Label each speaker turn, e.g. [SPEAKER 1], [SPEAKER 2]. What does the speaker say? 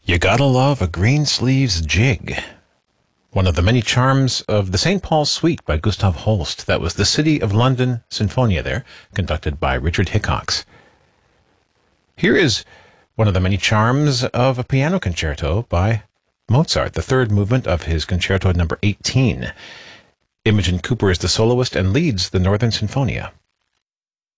[SPEAKER 1] You gotta love a Greensleeves jig. One of the many charms of the St. Paul's Suite by Gustav Holst. That was the City of London Sinfonia there, conducted by Richard Hickox. Here is one of the many charms of a piano concerto by Mozart, the third movement of his Concerto number 18. Imogen Cooper is the soloist and leads the Northern Sinfonia.